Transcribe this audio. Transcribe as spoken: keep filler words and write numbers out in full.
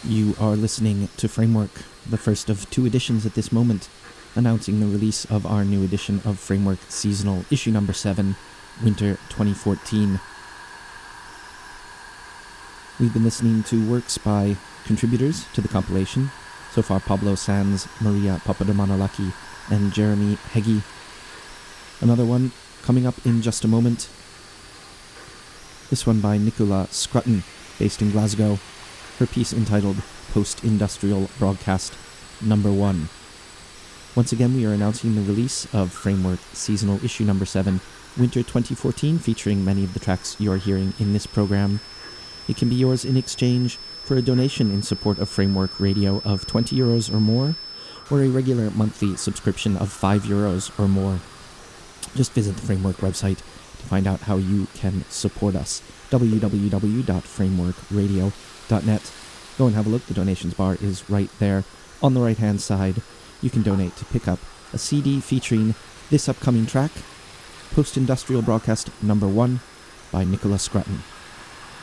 You are listening to Framework, the first of two editions at this moment, announcing the release of our new edition of Framework Seasonal, issue number seven, Winter twenty fourteen. We've been listening to works by contributors to the compilation, so far Pablo Sanz, Maria Papadomanolaki, and Jeremy Heggie. Another one coming up in just a moment. This one by Nicola Scrutton, based in Glasgow. Her piece entitled Post-Industrial Broadcast Number one. Once again, we are announcing the release of Framework Seasonal Issue Number seven, Winter twenty fourteen, featuring many of the tracks you are hearing in this program. It can be yours in exchange for a donation in support of Framework Radio of twenty euros or more, or a regular monthly subscription of five euros or more. Just visit the Framework website to find out how you can support us. w w w dot framework radio dot net. Go and have a look. The donations bar is right there on the right hand side. You can donate to pick up a C D featuring this upcoming track, Post-Industrial Broadcast Number one by Nicola Scrutton.